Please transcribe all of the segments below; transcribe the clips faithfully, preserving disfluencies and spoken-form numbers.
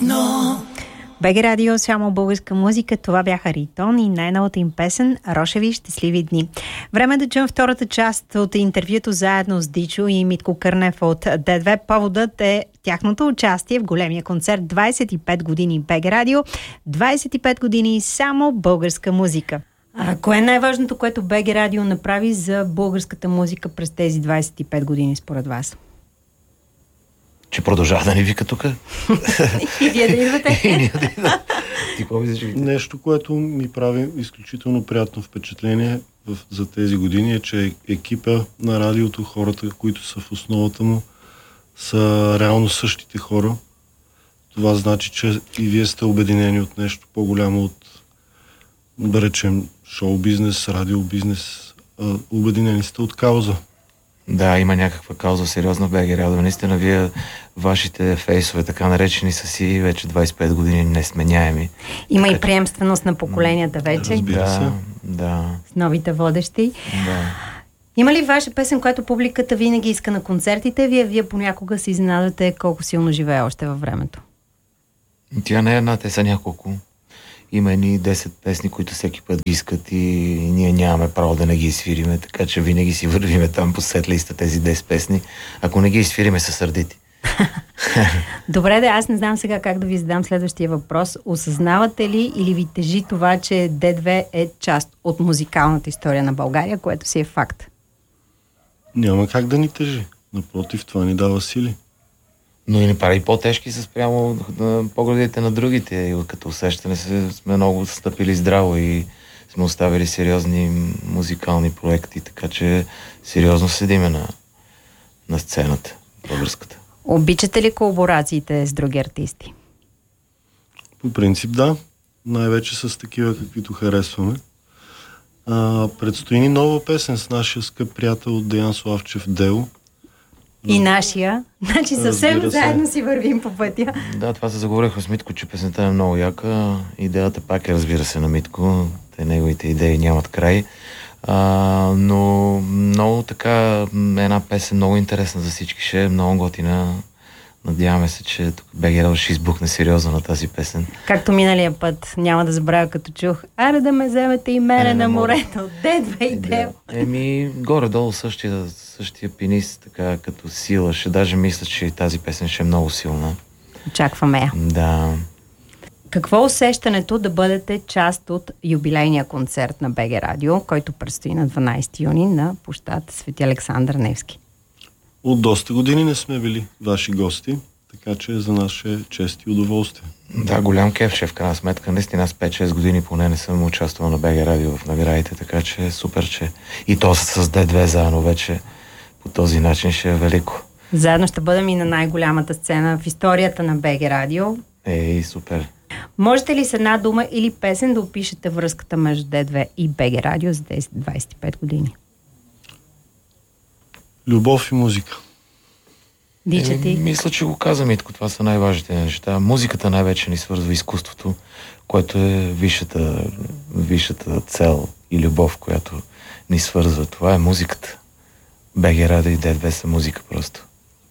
БГ Радио, само българска музика. Това бяха Ритон и най-новата им песен Рошеви щастливи дни. Време да чуем втората част от интервюто заедно с Дичо и Митко Кърнев от Д две. Поводът е тяхното участие в големия концерт двайсет и пет години БГ Радио. двайсет и пет години само българска музика. А кое е най-важното, което БГ Радио направи за българската музика през тези двайсет и пет години според вас? Че продължава да ни вика тук. И вие да идвате. И ние да идваме. Ти какво мислиш? Нещо, което ми прави изключително приятно впечатление в, за тези години е, че екипа на радиото, хората, които са в основата му, са реално същите хора. Това значи, че и вие сте обединени от нещо по-голямо от, да речем, шоу-бизнес, радио-бизнес. Обединени сте от кауза. Да, има някаква кауза сериозна в БГ Радио. Наистина, вие, вашите фейсове, така наречени, са си вече двайсет и пет години несменяеми. Има така, и приемственост на поколенията вече. Разбира се. Да, да. С новите водещи. Да. Има ли ваша песен, която публиката винаги иска на концертите? Вие, вие понякога се изненадате колко силно живее още във времето. Тя не е една, те са няколко. Има едни десет песни, които всеки път ги искат и ние нямаме право да не ги изсвириме, така че винаги си вървиме там по сет листа тези десет песни. Ако не ги изсвириме, са сърдити. Добре, да, аз не знам сега как да ви задам следващия въпрос. Осъзнавате ли или ви тежи това, че Д две е част от музикалната история на България, което си е факт? Няма как да ни тежи. Напротив, това ни дава сили. Но и ни прави по-тежки с прямо на погледите на другите. И като усещане се, сме много стъпили здраво и сме оставили сериозни музикални проекти, така че сериозно седиме на, на сцената българската. Обичате ли колаборациите с други артисти? По принцип да. Най-вече с такива, каквито харесваме. А, предстои ни нова песен с нашия скъп приятел Деян Славчев Дело. И нашия. Значи съвсем заедно си вървим по пътя. Да, това се заговорихме с Митко, че песента е много яка. Идеята пак е, разбира се, на Митко. Те неговите идеи нямат край. А, но много така, една песен много интересна за всички, ще е много готина. Надяваме се, че тук БГ Радио ще избухне сериозно на тази песен. Както миналия път, няма да забравя като чух: аре да ме вземете и мене е, на морето, Д две и Дело. Еми, горе-долу същия, същия пинист, така като сила. Ще даже мисля, че и тази песен ще е много силна. Очакваме я. Да. Какво е усещането да бъдете част от юбилейния концерт на БГ Радио, който предстои на дванайсети юни на площад Свети Александър Невски? От доста години не сме били ваши гости, така че за нас ще е чест и удоволствие. Да, голям кеф ще в крайна сметка. Наистина аз пет-шест години поне не съм участвал на БГ Радио в наградите, така че е супер, че и то с Д две заедно вече по този начин ще е велико. Заедно ще бъдем и на най-голямата сцена в историята на БГ Радио. Ей, супер. Можете ли с една дума или песен да опишете връзката между Д две и БГ Радио за тези двайсет и пет години? Любов и музика. Дича ти? Е, мисля, че го каза Митко. Това са най-важните неща. Музиката най-вече ни свързва изкуството, което е висшата, висшата цел и любов, която ни свързва. Това е музиката. БГ Радио и Д две са музика просто.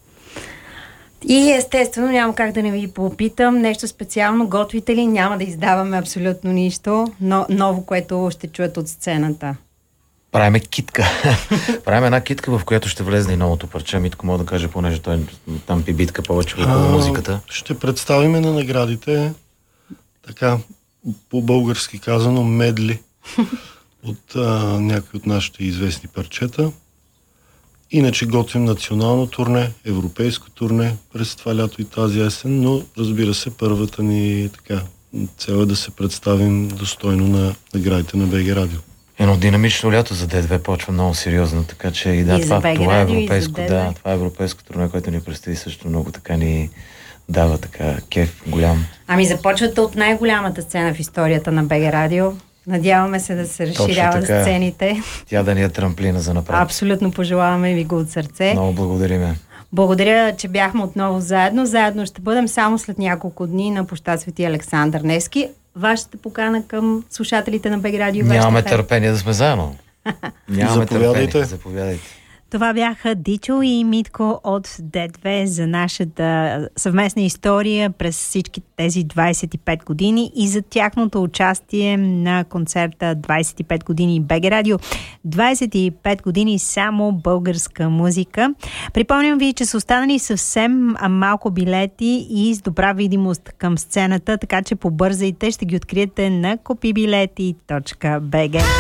И естествено няма как да не ви попитам нещо специално. Готвите ли? Няма да издаваме абсолютно нищо, но ново, което ще чуят от сцената. Правиме китка. Правиме една китка, в която ще влезне и новото парче. Митко мога да каже, понеже той там пи битка повече около музиката. Ще представиме на наградите така, по-български казано, медли от а, някои от нашите известни парчета. Иначе готвим национално турне, европейско турне през това лято и тази есен, но разбира се, първата ни така цел е да се представим достойно на наградите на БГ Радио. Едно динамично лято за Д две почва много сериозно, така че и да, и това, това е европейско, да, това е европейско турне, което ни предстои също много така ни дава така кеф голям. Ами започвате от най-голямата сцена в историята на БГ Радио. Надяваме се да се разширяват сцените. Тя да ни е трамплина за напред. Абсолютно пожелаваме ви го от сърце. Много благодариме. Благодаря, че бяхме отново заедно. Заедно ще бъдем само след няколко дни на площад Свети Александър Невски. Вашата покана към слушателите на БГ Радио. Нямаме търпение да сме заедно. Нямаме Заповядайте. търпение. Заповядайте. Това бяха Дичо и Митко от Д две за нашата съвместна история през всички тези двайсет и пет години и за тяхното участие на концерта двайсет и пет години БГ Радио. двайсет и пет години само българска музика. Припомням ви, че са останали съвсем малко билети и с добра видимост към сцената, така че побързайте, ще ги откриете на купибилети точка би джи.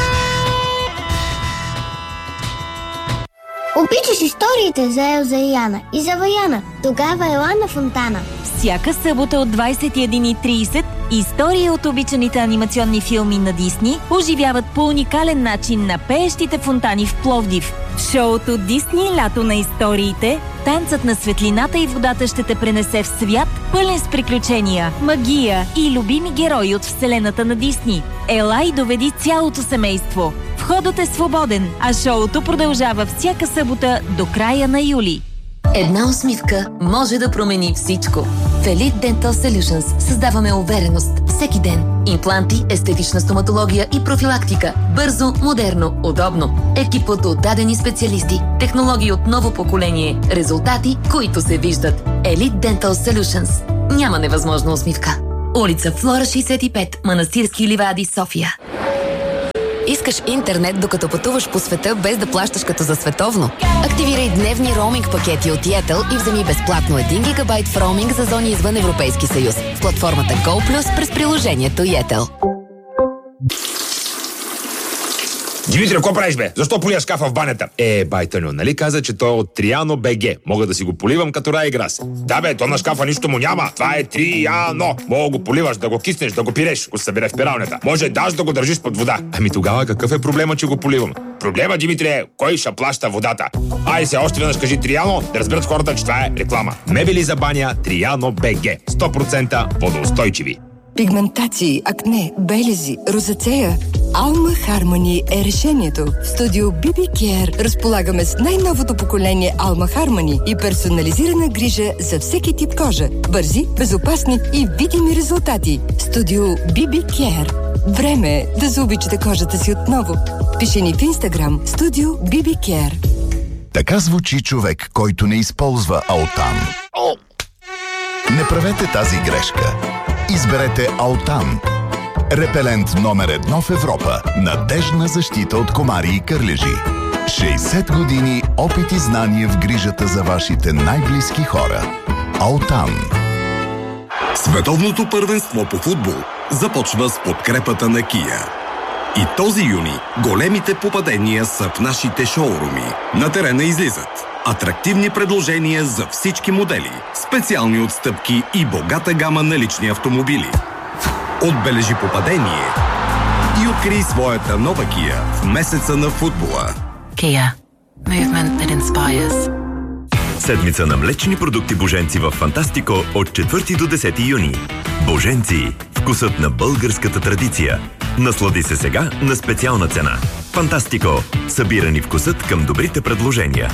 Обичаш историите за Елза и Яна и за Ваяна. Тогава ела на Фонтана. Всяка събота от двайсет и една и трийсет истории от обичаните анимационни филми на Дисни оживяват по уникален начин на пеещите фонтани в Пловдив. Шоуто Дисни лято на историите, танцът на светлината и водата ще те пренесе в свят, пълен с приключения, магия и любими герои от вселената на Дисни. Ела и доведи цялото семейство. Входът е свободен, а шоуто продължава всяка събота до края на юли. Една усмивка може да промени всичко. В Elite Dental Solutions създаваме увереност всеки ден. Импланти, естетична стоматология и профилактика. Бързо, модерно, удобно. Екип от отдадени специалисти. Технологии от ново поколение. Резултати, които се виждат. Elite Dental Solutions. Няма невъзможна усмивка. Улица Флора шейсет и пет, Манастирски ливади, София. Искаш интернет, докато пътуваш по света, без да плащаш като за световно? Активирай дневни роуминг пакети от Yettel и вземи безплатно един гигабайт в роуминг за зони извън Европейски съюз в платформата GoPlus през приложението Yettel. Димитри, какво правиш, бе? Защо полия шкафа в банята? Е, байтаню, нали каза, че той е от Триано БГ. Мога да си го поливам като рай и грас. Да, бе, то на шкафа нищо му няма. Това е Триано. Мога го поливаш, да го киснеш, да го пиреш, го събере в пиралнята. Може даже да го държиш под вода. Ами тогава какъв е проблема, че го поливам? Проблема, Димитри, е кой ще плаща водата. Ай се, още веднъж кажи Триано, да разберат хората, че това е реклама. Мебели за баня Триано БГ. сто процента водоустойчиви. Пигментации, акне, белези, розацея. Alma Harmony е решението. В студио би би Care разполагаме с най-новото поколение Alma Harmony и персонализирана грижа за всеки тип кожа. Бързи, безопасни и видими резултати. Студио би би Care. Време е да заобичате кожата си отново. Пиши ни в Инстаграм Студио би би Care. Така звучи човек, който не използва Алтан. Не правете тази грешка. Изберете Алтан. Репелент номер едно в Европа. Надеждна защита от комари и кърлежи. шейсет години опит и знание в грижата за вашите най-близки хора. Алтан. Световното първенство по футбол започва с подкрепата на Kia. И този юни големите попадения са в нашите шоуруми. На терена излизат атрактивни предложения за всички модели, специални отстъпки и богата гама на лични автомобили. Отбележи попадение и открий своята нова Kia в месеца на футбола. Kia. Movement that inspires. Седмица на млечни продукти Боженци в Фантастико от четвърти до десети юни. Боженци. Вкусът на българската традиция. Наслади се сега на специална цена. Фантастико. Събирани вкусът към добрите предложения.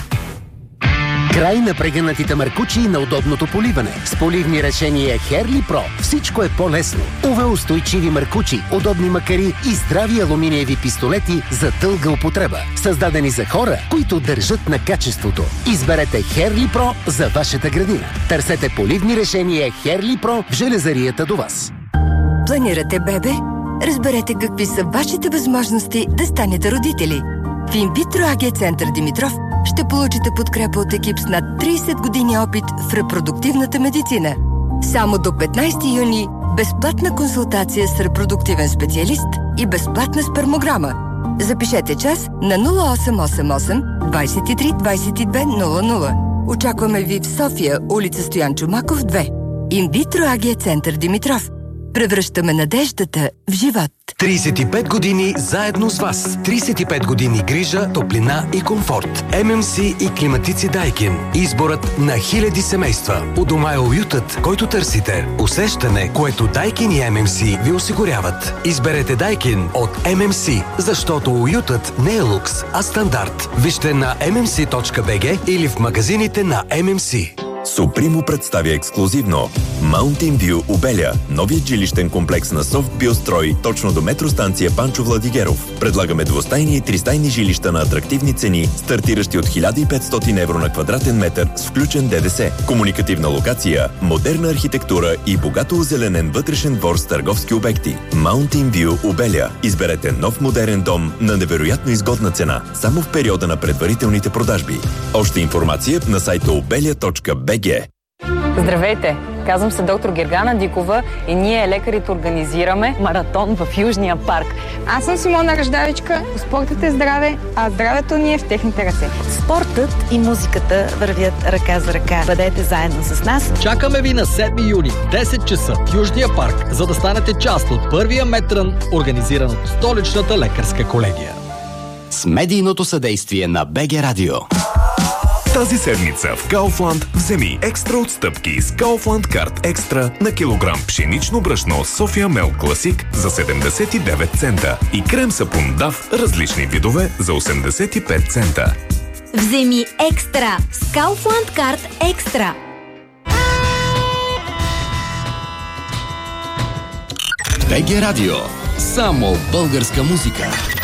Край на прегънатите маркучи и на удобното поливане. С поливни решения Херли Про всичко е по-лесно. ю ви-устойчиви маркучи, удобни макари и здрави алуминиеви пистолети за дълга употреба. Създадени за хора, които държат на качеството. Изберете Херли Про за вашата градина. Търсете поливни решения Херли Про в железарията до вас. Планирате бебе? Разберете какви са вашите възможности да станете родители. В Инвитро АГ Център Димитров ще получите подкрепа от екип с над трийсет години опит в репродуктивната медицина. Само до петнайсети юни безплатна консултация с репродуктивен специалист и безплатна спермограма. Запишете час на нула осем осем осем двайсет и три двайсет и две нула нула. Очакваме ви в София, улица Стоян Чомаков две. Инвитро АГ Център Димитров. Превръщаме надеждата в живот. трийсет и пет години заедно с вас. трийсет и пет години грижа, топлина и комфорт. ем ем си и климатици Дайкин. Изборът на хиляди семейства. У дома е уютът, който търсите. Усещане, което Дайкин и ем ем си ви осигуряват. Изберете Дайкин от ем ем си, защото уютът не е лукс, а стандарт. Вижте на ем ем си точка би джи или в магазините на ем ем си. Супримо представя ексклузивно Mountain View Обеля. Новият жилищен комплекс на Софт Биострой точно до метростанция Панчо Владигеров. Предлагаме двустайни и тристайни жилища на атрактивни цени, стартиращи от хиляда и петстотин евро на квадратен метър с включен ДДС. Комуникативна локация, модерна архитектура и богато озеленен вътрешен двор с търговски обекти. Mountain View Обеля. Изберете нов модерен дом на невероятно изгодна цена, само в периода на предварителните продажби. Още информация на сайта обеля точка би джи. Здравейте! Казвам се доктор Гергана Дикова и ние, лекарите, организираме маратон в Южния парк. Аз съм Симона Ръждавичка. Спортът е здраве, а здравето ни е в техните ръце. Спортът и музиката вървят ръка за ръка. Бъдете заедно с нас. Чакаме ви на седми юни, десет часа в Южния парк, за да станете част от първия метрън, организиран от Столичната лекарска колегия. С медийното съдействие на БГ Радио. Тази седмица в Kaufland вземи екстра отстъпки с Kaufland Card Екстра на килограм пшенично брашно София Мел Класик за седемдесет и девет цента и крем сапун Дав различни видове за осемдесет и пет цента. Вземи екстра с Kaufland Card Екстра. БГ Радио. Само българска музика.